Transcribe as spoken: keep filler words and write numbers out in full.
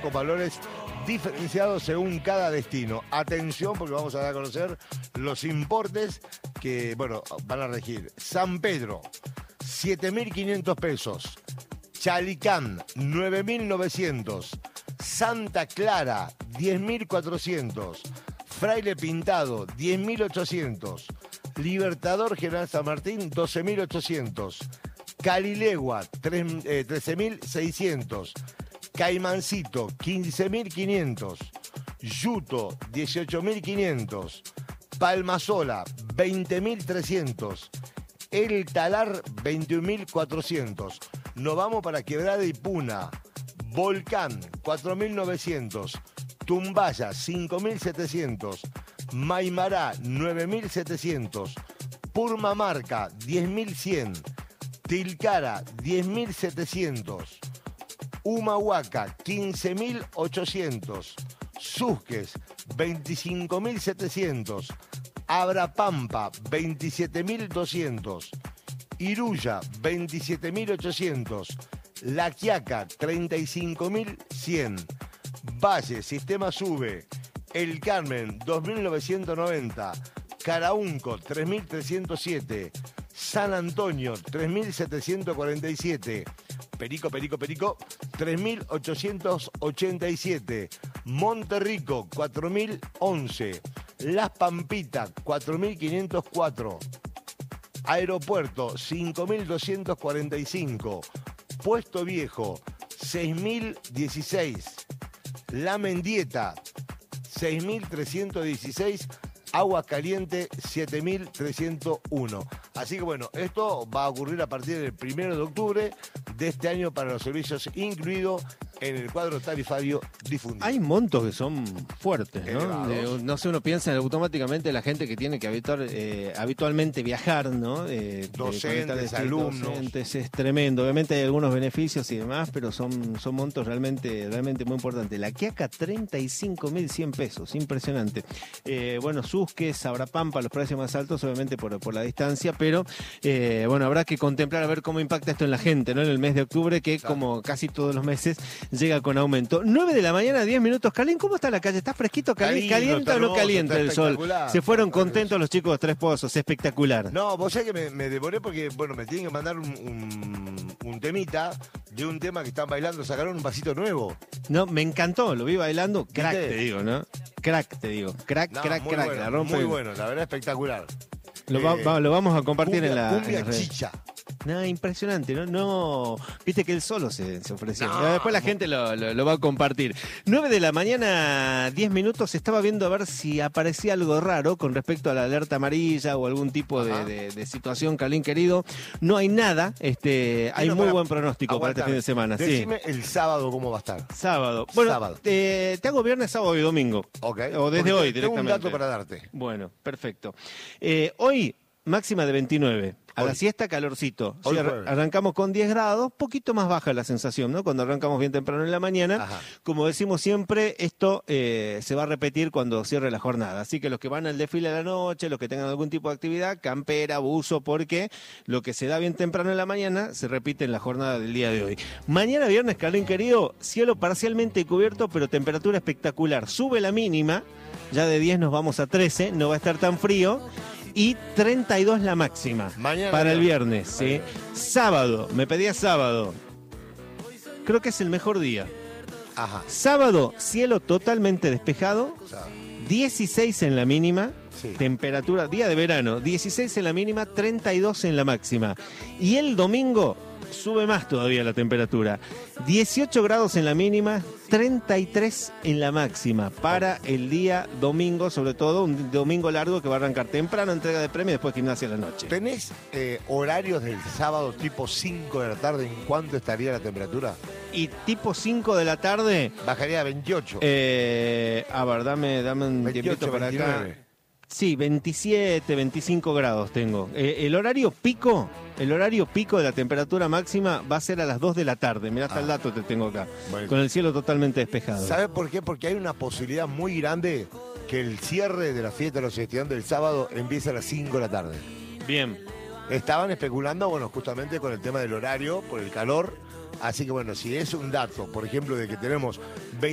con valores diferenciados según cada destino. Atención, porque vamos a dar a conocer los importes que, bueno, van a regir. San Pedro, siete mil quinientos pesos. Chalicán, nueve mil novecientos. Santa Clara, diez mil cuatrocientos. Fraile Pintado, diez mil ochocientos. Libertador General San Martín, doce mil ochocientos. Calilegua, trece mil seiscientos. Caimancito, quince mil quinientos. Yuto, dieciocho mil quinientos. Palmasola, veinte mil trescientos. El Talar, veintiún mil cuatrocientos. Nos vamos para Quebrada y Puna. Volcán, cuatro mil novecientos. Tumbaya, cinco mil setecientos. Maimará, nueve mil setecientos. Purmamarca, diez mil cien. Tilcara, diez mil setecientos. Humahuaca, quince mil ochocientos. Susques, veinticinco mil setecientos. Abrapampa, veintisiete mil doscientos. Iruya, veintisiete mil ochocientos. La Quiaca, treinta y cinco mil cien. Valle, Sistema Sube. El Carmen, dos mil novecientos noventa. Caraunco, tres mil trescientos siete. San Antonio, tres mil setecientos cuarenta y siete. Perico, Perico, Perico, tres mil ochocientos ochenta y siete. Monterrico, cuatro mil once. Las Pampitas, cuatro mil quinientos cuatro. Aeropuerto, cinco mil doscientos cuarenta y cinco. Puesto Viejo, seis mil dieciséis. La Mendieta, seis mil trescientos dieciséis. Agua Caliente, siete mil trescientos uno. Así que bueno, esto va a ocurrir a partir del primero de octubre de este año para los servicios incluidos en el cuadro tarifario difundido. Hay montos que son fuertes, ¿no? Eh, no sé, uno piensa automáticamente la gente que tiene que habituar, eh, habitualmente viajar, ¿no? Eh, docentes, alumnos. Docentes, es tremendo. Obviamente hay algunos beneficios y demás, pero son, son montos realmente, realmente muy importantes. La Quiaca, treinta y cinco mil cien pesos, impresionante. Eh, bueno, Susques, Abrapampa, los precios más altos, obviamente por, por la distancia, pero eh, bueno, habrá que contemplar a ver cómo impacta esto en la gente, ¿no? En el mes de octubre, que claro, como casi todos los meses llega con aumento. nueve de la mañana, diez minutos. Calín, ¿cómo está la calle? ¿Está fresquito, Calín? ¿Calienta o no calienta el sol? Se fueron contentos los chicos de Tres Pozos, espectacular. No, vos sabés que me, me devoré porque, bueno, me tienen que mandar un, un, un temita de un tema que están bailando, sacaron un pasito nuevo. No, me encantó, lo vi bailando, crack, ¿viste? Te digo, ¿no? Crack, te digo, crack, no, crack, crack. Bueno, la rompe. Muy bueno, la verdad espectacular. Lo, eh, va, va, lo vamos a compartir cumbia, en la... Cumbia en la chicha. No, impresionante, ¿no? No, viste que él solo se, se ofreció. No, Después la no. gente lo, lo, lo va a compartir. nueve de la mañana, diez minutos. Estaba viendo a ver si aparecía algo raro con respecto a la alerta amarilla o algún tipo de, de, de situación, Calín querido. No hay nada. Este, hay no, muy para, buen pronóstico aguantame. para este fin de semana. Decime sí. el sábado cómo va a estar. Sábado. Bueno, sábado. Eh, te hago viernes, sábado y domingo. Ok. O desde Porque hoy tengo directamente. un dato para darte. Bueno, perfecto. Eh, hoy, máxima de veintinueve. A Hoy. la siesta, calorcito. Hoy Sí, ar- arrancamos con diez grados, poquito más baja la sensación, ¿no? Cuando arrancamos bien temprano en la mañana. Ajá. Como decimos siempre, esto eh, se va a repetir cuando cierre la jornada. Así que los que van al desfile a la noche, los que tengan algún tipo de actividad, campera, buzo, porque lo que se da bien temprano en la mañana se repite en la jornada del día de hoy. Mañana viernes, Calín querido, cielo parcialmente cubierto, pero temperatura espectacular. Sube la mínima, ya de diez nos vamos a trece, no va a estar tan frío. Y treinta y dos la máxima. Mañana para el no. viernes, ¿sí? Sábado, me pedía sábado. Creo que es el mejor día. Ajá. Sábado, cielo totalmente despejado. dieciséis en la mínima. Sí. Temperatura, día de verano. dieciséis en la mínima, treinta y dos en la máxima. Y el domingo sube más todavía la temperatura. dieciocho grados en la mínima, treinta y tres en la máxima para el día domingo, sobre todo un domingo largo que va a arrancar temprano, entrega de premios y después gimnasia a la noche. ¿Tenés eh, horarios del sábado tipo cinco de la tarde? ¿En cuánto estaría la temperatura? Y tipo cinco de la tarde... Bajaría a veintiocho. Eh, a ver, dame, dame un veintiocho, tiempito para veintinueve. acá. Sí, veintisiete, veinticinco grados tengo. Eh, el horario pico, el horario pico de la temperatura máxima va a ser a las dos de la tarde. Mirá, hasta ah. el dato te tengo acá. Bueno. Con el cielo totalmente despejado. ¿Sabes por qué? Porque hay una posibilidad muy grande que el cierre de la fiesta de los estudiantes del sábado empiece a las cinco de la tarde. Bien. Estaban especulando, bueno, justamente con el tema del horario, por el calor. Así que bueno, si es un dato, por ejemplo, de que tenemos